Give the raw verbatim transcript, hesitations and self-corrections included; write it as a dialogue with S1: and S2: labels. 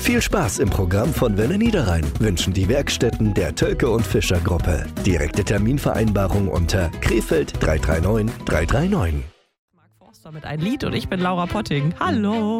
S1: Viel Spaß im Programm von Welle Niederrhein wünschen die Werkstätten der Tölke und Fischer Gruppe. Direkte Terminvereinbarung unter Krefeld drei drei neun drei drei neun.
S2: Mark Forster mit ein Lied und ich bin Laura Potting. Hallo!